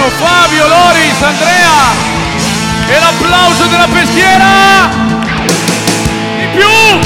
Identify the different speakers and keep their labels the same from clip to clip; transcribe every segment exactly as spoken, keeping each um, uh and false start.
Speaker 1: buongiorno Fabio, Loris, Andrea e l'applauso della Peschiera di più.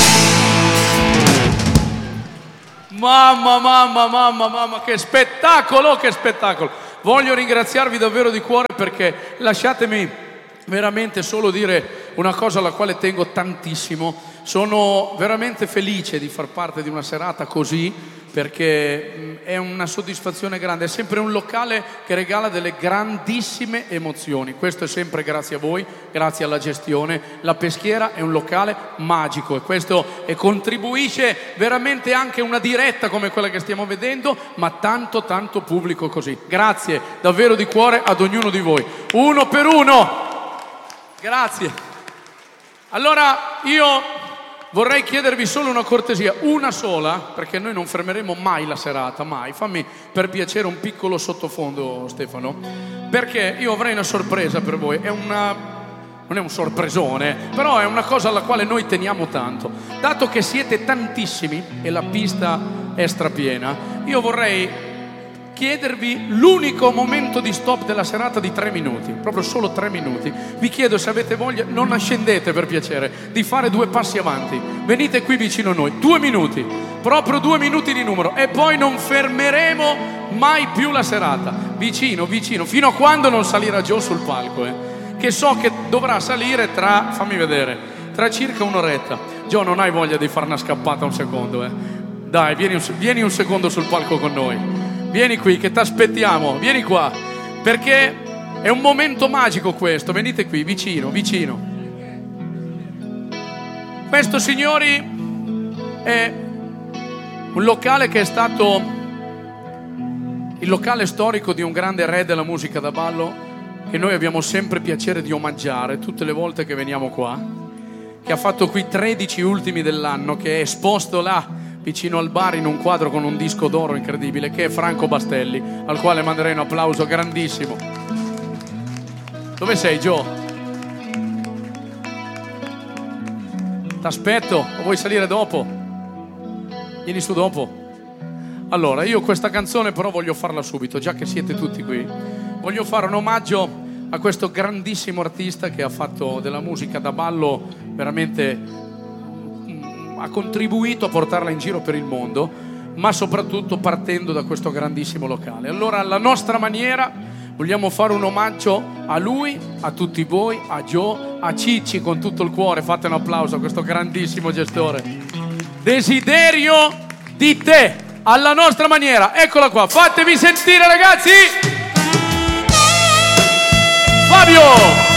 Speaker 1: Mamma, mamma, mamma, mamma, che spettacolo, che spettacolo. Voglio ringraziarvi davvero di cuore, perché lasciatemi veramente solo dire una cosa alla quale tengo tantissimo. Sono veramente felice di far parte di una serata così, perché è una soddisfazione grande. È sempre un locale che regala delle grandissime emozioni. Questo è sempre grazie a voi, grazie alla gestione. La Peschiera è un locale magico, e questo e contribuisce veramente anche una diretta come quella che stiamo vedendo, ma tanto tanto pubblico così. Grazie davvero di cuore ad ognuno di voi, uno per uno. Grazie. Allora io vorrei chiedervi solo una cortesia, una sola, perché noi non fermeremo mai la serata, mai. Fammi per piacere un piccolo sottofondo, Stefano, perché io avrei una sorpresa per voi. È una, non è un sorpresone, però è una cosa alla quale noi teniamo tanto. Dato che siete tantissimi e la pista è strapiena, io vorrei chiedervi l'unico momento di stop della serata di tre minuti, proprio solo tre minuti. Vi chiedo, se avete voglia, non scendete per piacere, di fare due passi avanti. Venite qui vicino a noi, due minuti, proprio due minuti di numero, e poi non fermeremo mai più la serata. Vicino, vicino, fino a quando non salirà Joe sul palco, eh. che so che dovrà salire tra, fammi vedere, tra circa un'oretta. Joe, non hai voglia di fare una scappata un secondo, eh? Dai, vieni un, vieni un secondo sul palco con noi. Vieni qui che ti aspettiamo, vieni qua, perché è un momento magico questo. Venite qui, vicino, vicino. Questo, signori, è un locale che è stato il locale storico di un grande re della musica da ballo, che noi abbiamo sempre piacere di omaggiare tutte le volte che veniamo qua, che ha fatto qui tredici ultimi dell'anno, che è esposto là vicino al bar in un quadro con un disco d'oro incredibile, che è Franco Bastelli, al quale manderei un applauso grandissimo. Dove sei, Joe? T'aspetto, o vuoi salire dopo? Vieni su dopo. Allora, io questa canzone però voglio farla subito, già che siete tutti qui. Voglio fare un omaggio a questo grandissimo artista che ha fatto della musica da ballo veramente, ha contribuito a portarla in giro per il mondo, ma soprattutto partendo da questo grandissimo locale. Allora, alla nostra maniera, vogliamo fare un omaggio a lui, a tutti voi, a Joe, a Cicci con tutto il cuore. Fate un applauso a questo grandissimo gestore. Desiderio di te, alla nostra maniera. Eccola qua, fatevi sentire, ragazzi. Fabio!